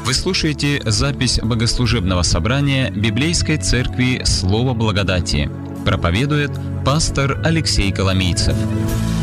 Вы слушаете запись богослужебного собрания Библейской церкви «Слово благодати». Проповедует пастор Алексей Коломийцев.